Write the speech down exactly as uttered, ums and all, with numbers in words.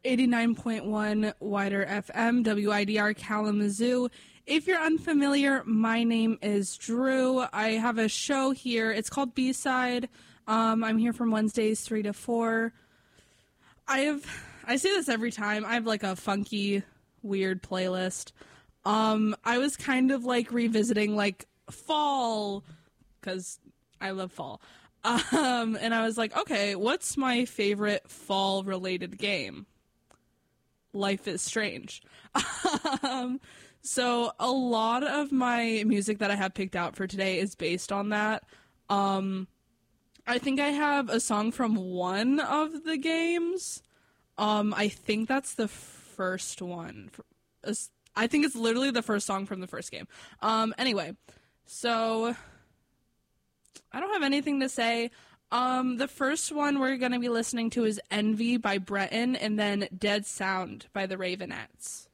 eighty-nine point one Wider F M, W I D R Kalamazoo. If you're unfamiliar, my name is Drew. I have a show here. It's called B-Side. Um, I'm here from Wednesdays three to four. I have, I say this every time, I have like a funky, weird playlist. Um, I was kind of like revisiting like fall, because I love fall. Um, and I was like, okay, what's my favorite fall related game? Life is Strange. um, so a lot of my music that I have picked out for today is based on that. Um, I think I have a song from one of the games. Um, I think that's the first one. I think it's literally the first song from the first game. Um, anyway, so I don't have anything to say. Um, the first one we're going to be listening to is Envy by Breton, and then Dead Sound by the Ravenettes.